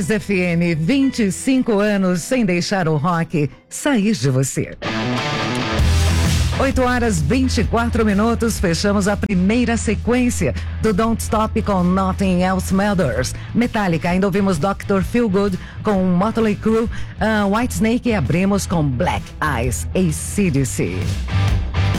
FM, 25 anos sem deixar o rock sair de você. 8h24, fechamos a primeira sequência do Don't Stop com Nothing Else Matters. Metallica, ainda ouvimos Dr. Feelgood com Motley Crue, Whitesnake e abrimos com Black Eyes, AC/DC.